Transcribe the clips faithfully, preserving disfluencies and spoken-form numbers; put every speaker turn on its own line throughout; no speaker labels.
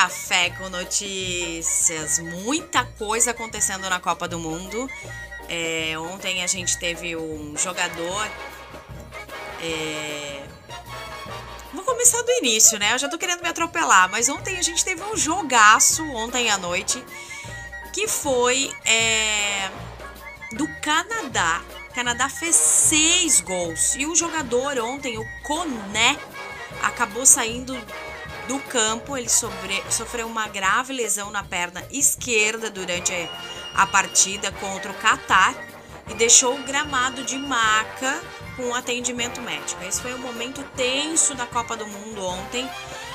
Café com Notícias. Muita coisa acontecendo na Copa do Mundo. É, ontem a gente teve um jogador... É... Vou começar do início, né? Eu já tô querendo me atropelar, mas ontem a gente teve um jogaço, ontem à noite, que foi é... do Canadá. O Canadá fez seis gols. E o jogador ontem, o Koné, acabou saindo do campo. Ele sobre, sofreu uma grave lesão na perna esquerda durante a partida contra o Catar e deixou o gramado de maca com atendimento médico. Esse foi um momento tenso da Copa do Mundo ontem,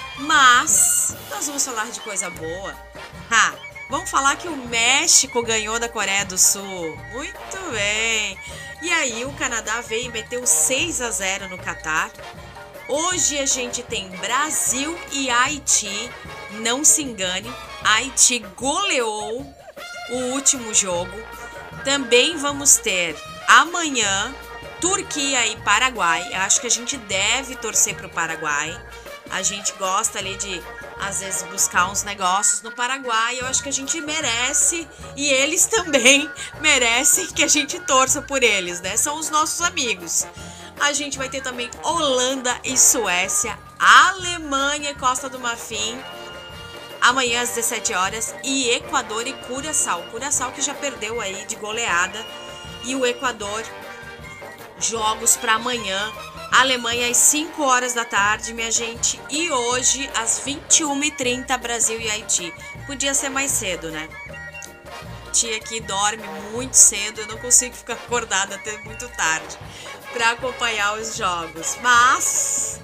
mas nós vamos falar de coisa boa. Ha, vamos falar que o México ganhou da Coreia do Sul. Muito bem. E aí o Canadá veio e meteu seis a zero no Catar. Hoje a gente tem Brasil e Haiti. Não se engane, Haiti goleou o último jogo. Também vamos ter amanhã Turquia e Paraguai. Acho que a gente deve torcer para o Paraguai. A gente gosta ali de, às vezes, buscar uns negócios no Paraguai. Eu acho que a gente merece e eles também merecem que a gente torça por eles, né? São os nossos amigos. A gente vai ter também Holanda e Suécia, Alemanha e Costa do Marfim, amanhã às dezessete horas, e Equador e Curaçao. Curaçao que já perdeu aí de goleada, e o Equador, jogos para amanhã. Alemanha às cinco horas da tarde, minha gente, e hoje às vinte e uma e trinta, Brasil e Haiti. Podia ser mais cedo, né? Tia aqui dorme muito cedo, eu não consigo ficar acordada até muito tarde para acompanhar os jogos, mas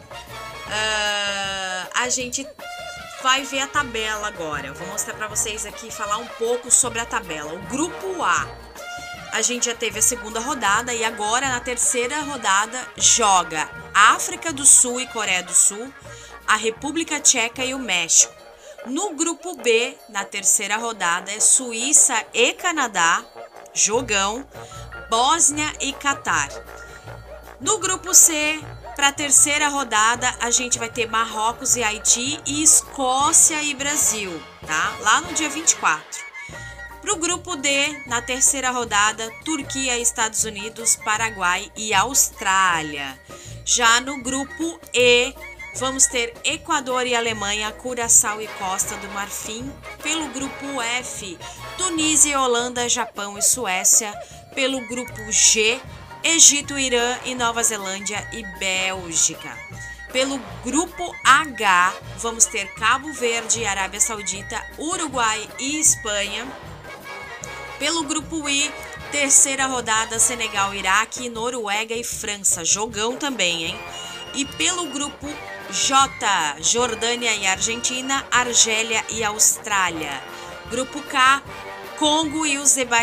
uh, a gente vai ver a tabela agora. Eu vou mostrar para vocês aqui, falar um pouco sobre a tabela. O grupo A, a gente já teve a segunda rodada e agora na terceira rodada joga África do Sul e Coreia do Sul, a República Tcheca e o México. No grupo B, na terceira rodada, é Suíça e Canadá, jogão, Bósnia e Catar. No grupo C, para a terceira rodada, a gente vai ter Marrocos e Haiti e Escócia e Brasil, tá? Lá no dia vinte e quatro. Para o grupo D, na terceira rodada, Turquia e Estados Unidos, Paraguai e Austrália. Já no grupo E, vamos ter Equador e Alemanha, Curaçao e Costa do Marfim. Pelo grupo F, Tunísia, Holanda, Japão e Suécia. Pelo grupo G, Egito, Irã e Nova Zelândia e Bélgica. Pelo grupo H, vamos ter Cabo Verde, Arábia Saudita, Uruguai e Espanha. Pelo grupo I, terceira rodada, Senegal, Iraque, Noruega e França. Jogão também, hein? E pelo grupo J, Jordânia e Argentina, Argélia e Austrália. Grupo K, Congo e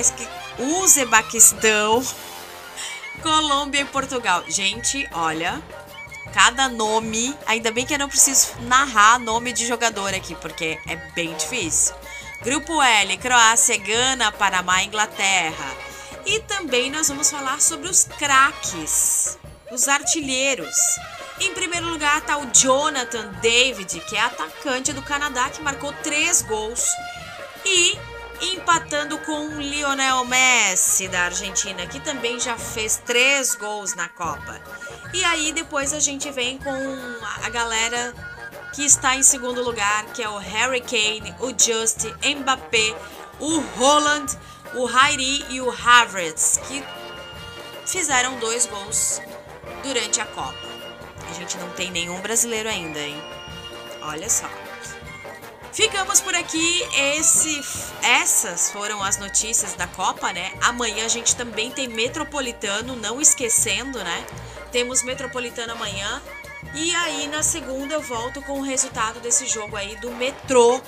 Uzbequistão, Colômbia e Portugal. Gente, olha, cada nome, ainda bem que eu não preciso narrar nome de jogador aqui, porque é bem difícil. Grupo L, Croácia, Gana, Panamá e Inglaterra. E também nós vamos falar sobre os craques, os artilheiros. Em primeiro lugar está o Jonathan David, que é atacante do Canadá, que marcou três gols. E empatando com o Lionel Messi, da Argentina, que também já fez três gols na Copa. E aí depois a gente vem com a galera que está em segundo lugar, que é o Harry Kane, o Just, Mbappé, o Haaland, o Hairi e o Havertz, que fizeram dois gols durante a Copa. A gente não tem nenhum brasileiro ainda, hein? Olha só. Ficamos por aqui. Esse, essas foram as notícias da Copa, né? Amanhã a gente também tem Metropolitano, não esquecendo, né? Temos Metropolitano amanhã. E aí na segunda eu volto com o resultado desse jogo aí do Metrô.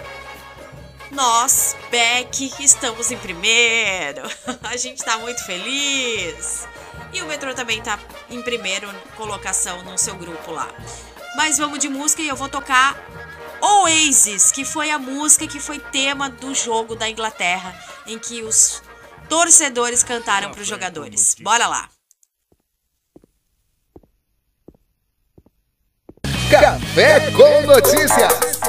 Nós, Beck, estamos em primeiro. A gente tá muito feliz. E o Metrô também tá em primeiro colocação no seu grupo lá. Mas vamos de música e eu vou tocar Oasis, que foi a música que foi tema do jogo da Inglaterra, em que os torcedores cantaram para os jogadores. Bora lá.
Café com Notícias.